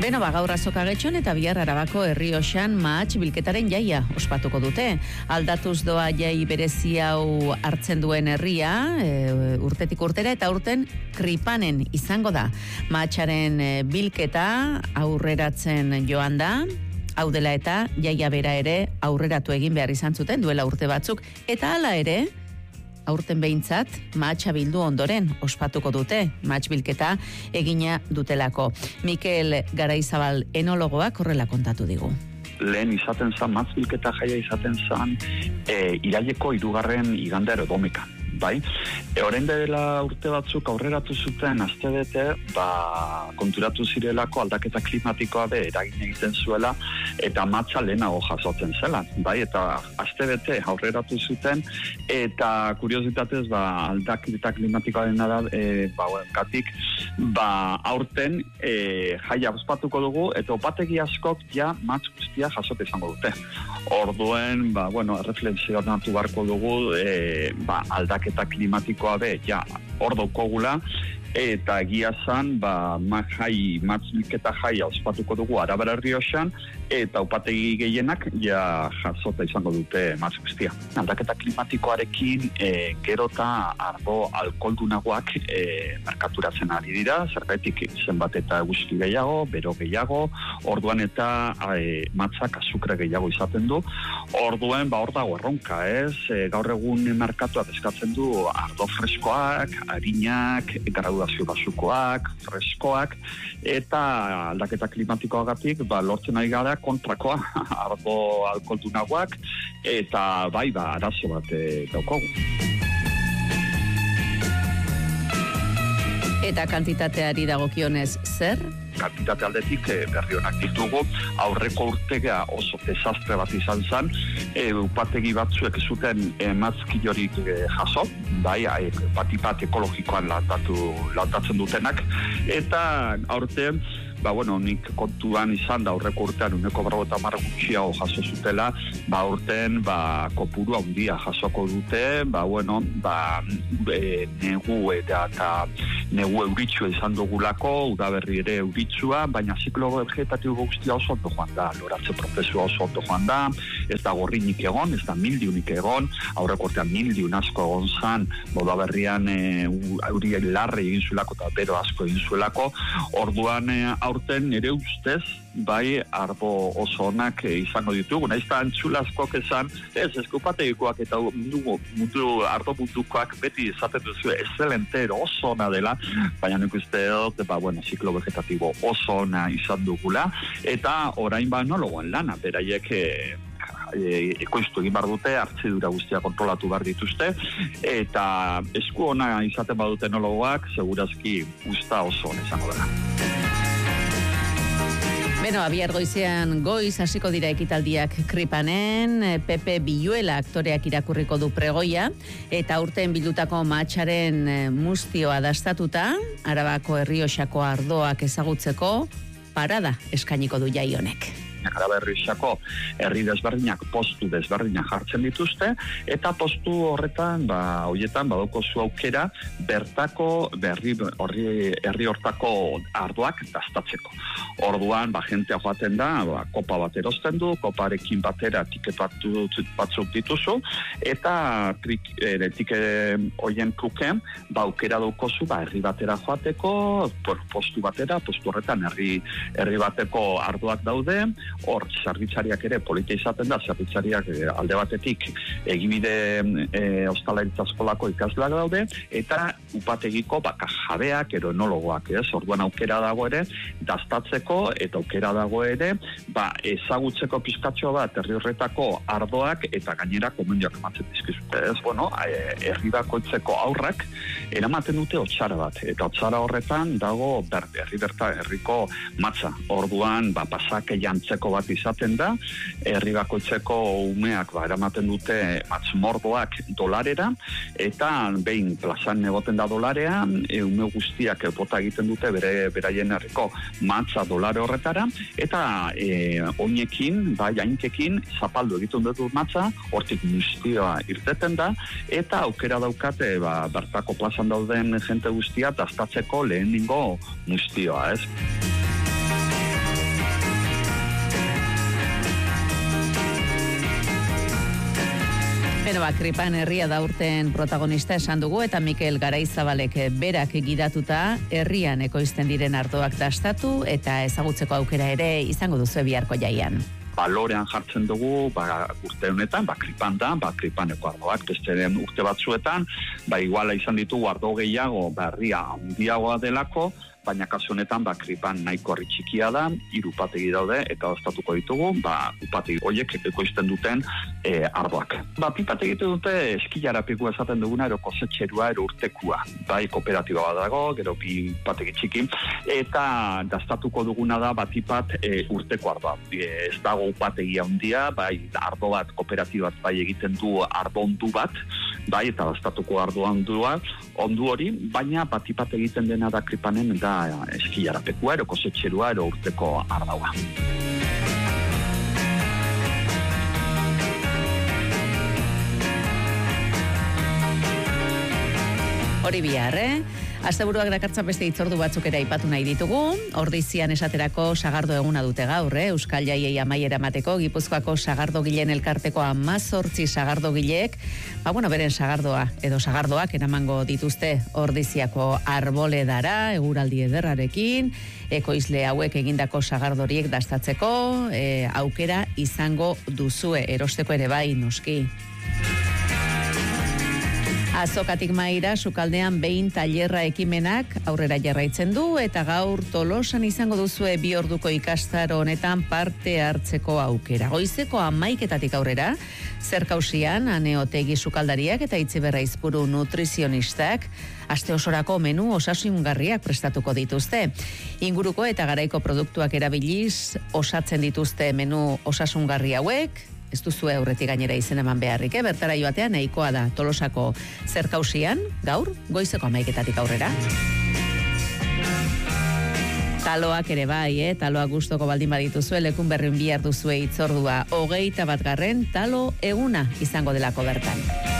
Beno, gaur Azoka Getxon eta bihar Arabako Errioxan mahats bilketaren jaia ospatuko dute. Aldatuz doa jai berezi hau hartzen duen herria, urtetik urtera eta urten Kripanen izango da. Mahatsaren bilketa aurreratzen joan da. Hau dela eta jaia bera ere aurreratu egin behar izan zuten duela urte batzuk. Eta hala ere, aurten behintzat, mahatsa bildu ondoren ospatuko dute, mahats bilketa egina dutelako. Mikel Garaizabal enologoak horrela kontatu digu. Lehen izaten zan, mahats bilketa jaia izaten zan, iraileko 3. igandero domekan. Bai, orain dela urte batzuk aurreratu zuten astebete, konturatu zirelako aldaketa klimatikoa eragin egiten zuela eta mahatsa lehenago jasotzen zela, bai, eta astebete aurreratu zuten eta kuriositatez aldaketa klimatikoaren gatik aurten jaia ospatuko dugu eta opategi askok ja mahats guztia jasote izango dute. Orduen, erreflexionatu beharko dugu aldaketa klimatikoa hor daukogula, eta egia zan, mahats bilketa jaia ospatuko dugu Arabara Errioxan, eta upategi gehienak jasota izango dute mahats guztia. Aldaketa klimatikoarekin gero eta ardo alkoholdunagoak merkaturatzen ari dira, zergatik zenbat eta eguzki gehiago, bero gehiago, orduan eta mahatsak azukre gehiago izaten du. Orduen, hor dago erronka, gaur egun merkatuak eskatzen du ardo freskoak, harinak, graduazio basukoak, freskoak, eta aldaketa klimatikoagatik lortzen ari gara kontrakoa, ardo alkoholdunagoak, eta arazo bat daukagu. Eta kantitateari dagokionez zer? Kantitate aldetik berri honak ditugu, aurreko urtega oso desastre bat izan zen, upategi batzuek zuten mahats-kilorik jaso, batipat ekologikoan lantatzen dutenak, eta aurten, nik kontuan izan da aurreko urtean 150 gutxiago jaso zutela, aurten kopuru handia jasoko dute, negu euritsua izan dugulako, udaberri ere euritsua, baina ziklo vegetatibo guztia oso ondo joan da, loratze prozesua oso ondo joan da, ez da gorrinik egon, ez da mildiunik egon, aurreko urtean mildiun asko egon zan, udaberrian euri larre egin zuelako eta bero asko egin zuelako, orduan aurten ere ustez, arbo oso onak izango ditugu. Naiz eta antzula askok esan, eskupategikoak eta ardo mundukoak beti izaten duzu excelentero, oso ona dela, baina nik uste dut, ziklo vegetatibo oso ona izan dugula, eta orain enologoen lana, beraiek ekoiztu egin behar dute, hartzidura guztia kontrolatu behar dituzte, eta esku ona izaten badute enologoak, segurazki usta oso ona izango dela. Beno, bihar goizean goiz hasiko dira ekitaldiak Kripanen, Pepe Villuela aktoreak irakurriko du pregoia, eta urten bildutako mahatsaren muztioa dastatuta, Arabako Errioxako ardoak ezagutzeko parada eskainiko du jai honek. Araba Errioxako herri desberdinak postu desberdinak jartzen dituzte, eta postu horretan, horietan badokozu aukera bertako herri hortako ardoak dastatzeko. Orduan, jentea joaten da, kopa bat erosten du, koparekin batera tiket batzuk dituzu, eta tiket horien truken, aukera daukozu, herri batera joateko, postu batera, postu horretan herri bateko ardoak daude, hor, zerbitzariak ere polita izaten da, zerbitzariak alde batetik egibide ostalaritza eskolako ikasleak daude, eta upategiko jabeak ero enologoak, orduan aukera dago ere, dastatzeko, eta aukera dago ere, ezagutzeko pizkatxo bat herri horretako ardoak, eta gainera komendioak ematen dizkizute, herri bakoitzeko aurrak, eramaten dute otsara bat, eta otsara horretan dago herriko matza, orduan pasake jantzeko bat izaten da, herri bakoitzeko umeak eramaten dute matzmordoak dolarera, eta behin plazan egoten da dolarea, ume guztiak bota egiten dute beraien herriko matza dolare horretara, eta oinekin, jainkekin, zapaldu egiten dut matza, hortik muztioa irteten da, eta aukera daukate bertako plazan dauden jente guztia dastatzeko lehenengo muztioa, Kripan herria da urten protagonista esan dugu eta Mikel Garaizabalek berak gidatuta herrian ekoizten diren ardoak dastatu eta ezagutzeko aukera ere izango duzu biharko jaian. Balorean jartzen dugu, urte honetan, Kripan da, Kripaneko ardoak, besteren urte batzuetan, iguala izan ditugu ardo gehiago, herria handiagoa delako, baina kasu honetan Kripan nahiko herri txikia da, 3 upategi daude eta ostatuko ditugu, upategi horiek ekoizten duten ardoak. Upategi dute eskilarapikua esaten duguna, ero kosetxerua, ero urtekua, kooperatiba bat dago, gero 2 upategi txiki, eta dastatuko duguna da batipat urteko ardoa. Ez dago upategi handia, ardo bat, kooperatiba bat egiten du ardo ondu bat, eta dastatuko ardo ondu hori, baina batipat egiten dena da Kripanen da eskilarapekua, ero kosetxerua, ero urteko ardaua. Hori bihar, Asteburuak dakartzan beste hitzordu batzuk ere aipatu nahi ditugu. Ordizian esaterako sagardo eguna dute gaur, Euskal Jaiei amaiera emateko, Gipuzkoako sagardogileen elkarteko 18 sagardogileek, beren sagardoa edo sagardoak eramango dituzte Ordiziako arboledara, eguraldi ederrarekin, ekoizle hauek egindako sagardoriek dastatzeko, aukera izango duzue, erosteko ere bai noski. Azokatik Maira sukaldean 20 tailerra ekimenak aurrera jarraitzen du eta gaur Tolosan izango duzue 2 orduko ikastaro honetan parte hartzeko aukera. Goizeko 11:00 aurrera, Zerkausian Ane Otegi sukaldariak eta Itziber Aizpuru nutrizionistak aste osorako menu osasungarriak prestatuko dituzte. Inguruko eta garaiko produktuak erabiliz osatzen dituzte menu osasungarri hauek. Ez duzu aurretik gainera izen eman beharrik, bertara joatea nahikoa da Tolosako Zerkausian, gaur, goizeko 11:00 aurrera. Taloak ere bai, taloak gustoko baldin badituzue, lekun berrin bihar duzue hitzordua 21. talo eguna izango delako bertan.